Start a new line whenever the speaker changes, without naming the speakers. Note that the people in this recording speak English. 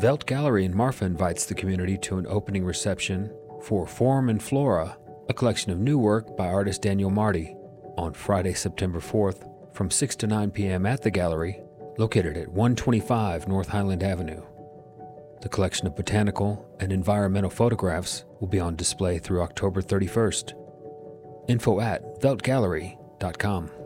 Velt Gallery in Marfa invites the community to an opening reception for Form and Flora, a collection of new work by artist Daniel Marty, on Friday, September 4th from 6 to 9 p.m. at the gallery, located at 125 North Highland Avenue. The collection of botanical and environmental photographs will be on display through October 31st. Info at veltgallery.com.